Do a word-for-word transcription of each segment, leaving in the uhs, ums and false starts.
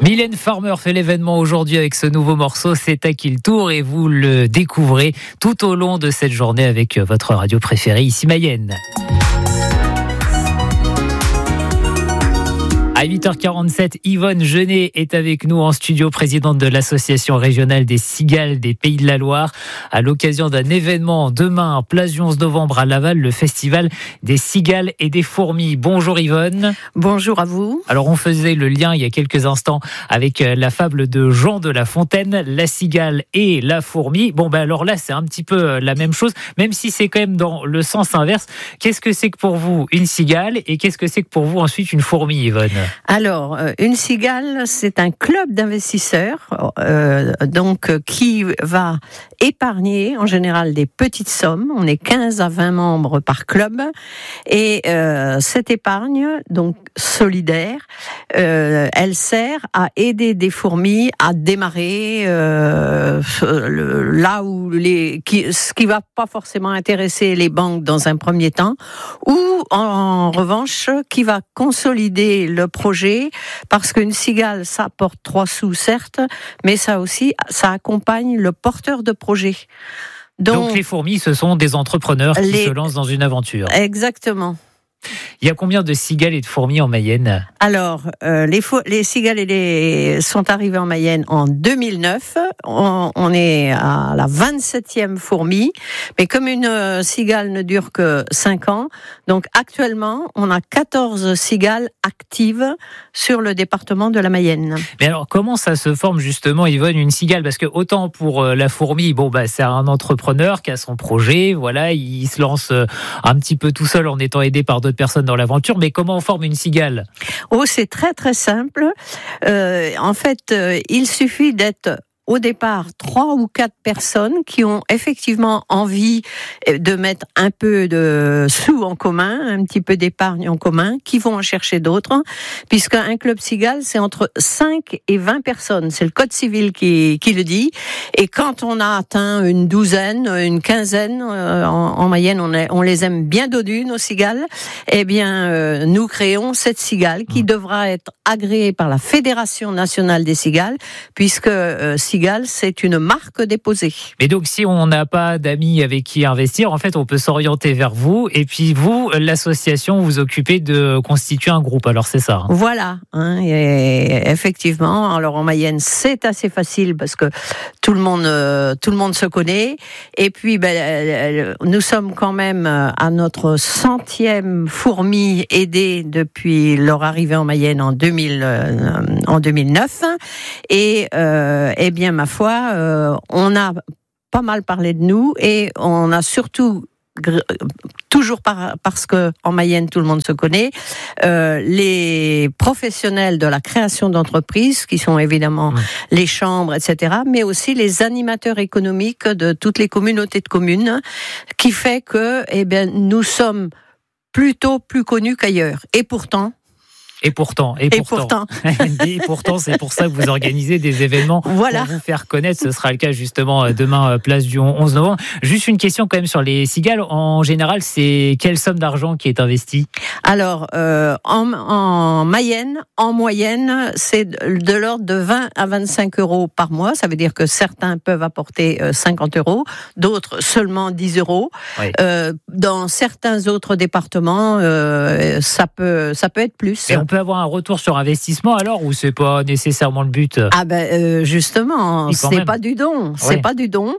Mylène Farmer fait l'événement aujourd'hui avec ce nouveau morceau, c'est à qui le tour, et vous le découvrez tout au long de cette journée avec votre radio préférée, ici Mayenne. À huit heures quarante-sept, Yvonne Genet est avec nous en studio, présidente de l'association régionale des cigales des Pays de la Loire. À l'occasion d'un événement demain, place du onze novembre à Laval, le festival des cigales et des fourmis. Bonjour Yvonne. Bonjour à vous. Alors on faisait le lien il y a quelques instants avec la fable de Jean de La Fontaine, la cigale et la fourmi. Bon ben alors là c'est un petit peu la même chose, même si c'est quand même dans le sens inverse. Qu'est-ce que c'est que pour vous une cigale et qu'est-ce que c'est que pour vous ensuite une fourmi, Yvonne ? Alors, une cigale, c'est un club d'investisseurs euh, donc qui va épargner en général des petites sommes. On est quinze à vingt membres par club et euh, cette épargne, donc solidaire, euh, elle sert à aider des fourmis à démarrer euh, le, là où les qui, ce qui va pas forcément intéresser les banques dans un premier temps, ou en, en revanche qui va consolider le projet, parce qu'une cigale, ça porte trois sous, certes, mais ça aussi, ça accompagne le porteur de projet. Donc, Donc les fourmis, ce sont des entrepreneurs qui les... se lancent dans une aventure. Exactement. Il y a combien de cigales et de fourmis en Mayenne ? Alors, euh, les, fo- les cigales et les... sont arrivées en Mayenne en deux mille neuf. On, on est à la vingt-septième fourmi. Mais comme une euh, cigale ne dure que cinq ans, donc actuellement, on a quatorze cigales actives sur le département de la Mayenne. Mais alors, comment ça se forme justement, Yvonne, une cigale ? Parce que autant pour euh, la fourmi, bon, bah, c'est un entrepreneur qui a son projet, voilà, il se lance euh, un petit peu tout seul en étant aidé par d'autres personnes dans l'aventure, mais comment on forme une cigale ? Oh, c'est très très simple. Euh, en fait, euh, il suffit d'être au départ trois ou quatre personnes qui ont effectivement envie de mettre un peu de sous en commun, un petit peu d'épargne en commun, qui vont en chercher d'autres, puisqu'un club cigale, c'est entre cinq et vingt personnes. C'est le Code civil qui, qui le dit. Et quand on a atteint une douzaine, une quinzaine, euh, en, en Mayenne, on, est, on les aime bien dodus, nos cigales, eh bien, euh, nous créons cette cigale qui devra être agréée par la Fédération nationale des cigales, puisque euh, cigale, c'est une marque déposée. Mais donc, si on n'a pas d'amis avec qui investir, en fait, on peut s'orienter vers vous. Et puis, vous, l'association, vous occupez de constituer un groupe. Alors, c'est ça. Hein. Voilà. Hein, et effectivement. Alors, en Mayenne, c'est assez facile parce que tout le monde, euh, tout le monde se connaît. Et puis, ben, nous sommes quand même à notre centième fourmi aidée depuis leur arrivée en Mayenne en deux mille, euh, en deux mille neuf. Et, euh, eh bien, ma foi, euh, on a pas mal parlé de nous et on a surtout, toujours par, parce que en Mayenne tout le monde se connaît, euh, les professionnels de la création d'entreprises, qui sont évidemment mmh. les chambres, et cetera, mais aussi les animateurs économiques de toutes les communautés de communes, qui fait que, eh bien, nous sommes plutôt plus connus qu'ailleurs. Et pourtant, Et pourtant, et, et pourtant, pourtant. et pourtant, c'est pour ça que vous organisez des événements voilà. pour vous faire connaître. Ce sera le cas justement demain, place du onze novembre. Juste une question quand même sur les cigales. En général, c'est quelle somme d'argent qui est investie ? Alors, euh, en, en Mayenne, en moyenne, c'est de l'ordre de vingt à vingt-cinq euros par mois. Ça veut dire que certains peuvent apporter cinquante euros, d'autres seulement dix euros. Oui. Euh, dans certains autres départements, euh, ça peut, ça peut être plus. Et on peut avoir un retour sur investissement alors, ou c'est pas nécessairement le but ? Ah ben euh, justement, oui, c'est même. pas du don, c'est oui. pas du don.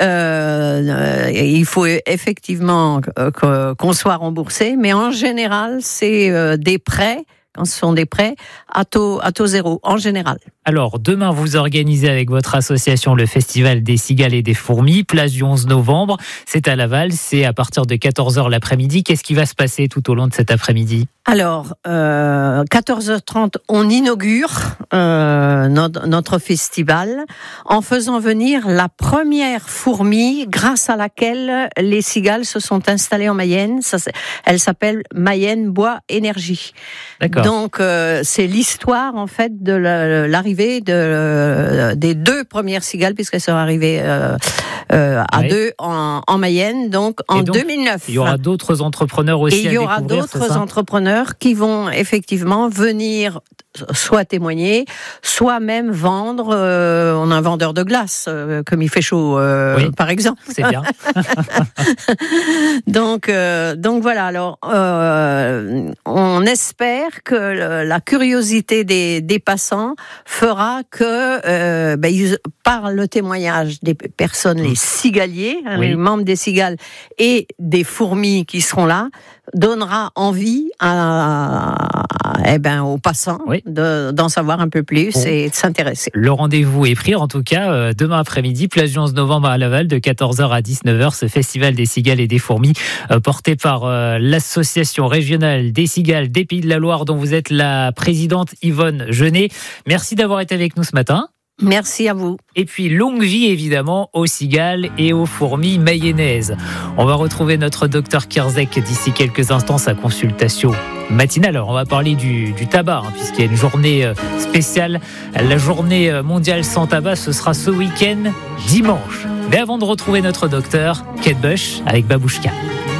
Euh, il faut effectivement qu'on soit remboursé, mais en général, c'est des prêts. Quand ce sont des prêts à taux, à taux zéro, en général. Alors, demain, vous organisez avec votre association le Festival des cigales et des fourmis, place du onze novembre. C'est à Laval, c'est à partir de quatorze heures l'après-midi. Qu'est-ce qui va se passer tout au long de cet après-midi ? Alors, euh, quatorze heures trente, on inaugure euh, notre, notre festival en faisant venir la première fourmi grâce à laquelle les cigales se sont installées en Mayenne. Ça, elle s'appelle Mayenne Bois Énergie. D'accord. Donc euh, c'est l'histoire en fait de la, l'arrivée de, des deux premières cigales, puisqu'elles sont arrivées euh, euh, à oui. deux en, en Mayenne, donc en donc, deux mille neuf. Il y aura d'autres entrepreneurs aussi. Et il y aura à découvrir, d'autres entrepreneurs qui vont effectivement venir soit témoigner, soit même vendre. Euh, on a un vendeur de glace, euh, comme il fait chaud, euh, oui, par exemple. C'est bien. donc, euh, donc voilà. Alors, euh, on espère que le, la curiosité des, des passants fera que, euh, ben, ils, par le témoignage des personnes, les cigaliers, hein, oui. les membres des cigales et des fourmis qui seront là, donnera envie à, à, eh ben, aux passants oui. de, d'en savoir un peu plus bon. et de s'intéresser. Le rendez-vous est pris, en tout cas, euh, demain après-midi, plage du onze novembre à Laval, de quatorze heures à dix-neuf heures, ce festival des cigales et des fourmis, euh, porté par euh, l'association régionale des cigales des Pays de la Loire, dont vous êtes la présidente Yvonne Genet. Merci d'avoir été avec nous ce matin. Merci à vous. Et puis, longue vie évidemment aux cigales et aux fourmis mayennaises. On va retrouver notre docteur Kierzek d'ici quelques instants, sa consultation matinale. Alors, on va parler du, du tabac, hein, puisqu'il y a une journée spéciale. La journée mondiale sans tabac, ce sera ce week-end, dimanche. Mais avant de retrouver notre docteur, Kate Bush avec Babouchka.